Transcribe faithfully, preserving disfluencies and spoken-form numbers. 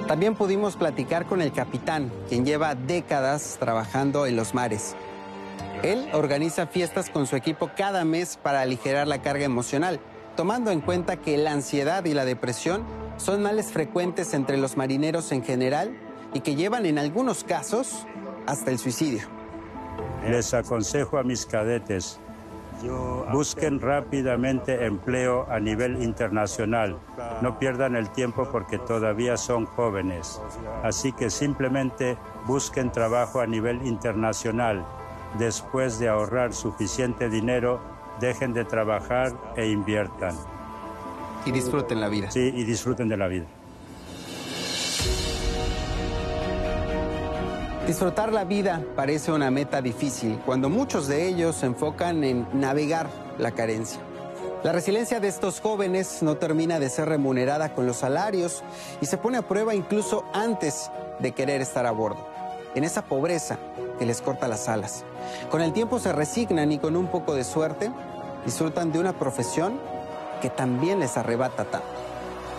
También pudimos platicar con el capitán, quien lleva décadas trabajando en los mares. Él organiza fiestas con su equipo cada mes para aligerar la carga emocional, tomando en cuenta que la ansiedad y la depresión son males frecuentes entre los marineros en general y que llevan en algunos casos hasta el suicidio. Les aconsejo a mis cadetes, busquen rápidamente empleo a nivel internacional. No pierdan el tiempo porque todavía son jóvenes. Así que simplemente busquen trabajo a nivel internacional. Después de ahorrar suficiente dinero, dejen de trabajar e inviertan. Y disfruten la vida. Sí, y disfruten de la vida. Disfrutar la vida parece una meta difícil, cuando muchos de ellos se enfocan en navegar la carencia. La resiliencia de estos jóvenes no termina de ser remunerada con los salarios y se pone a prueba incluso antes de querer estar a bordo, en esa pobreza que les corta las alas. Con el tiempo se resignan y con un poco de suerte disfrutan de una profesión que también les arrebata tanto.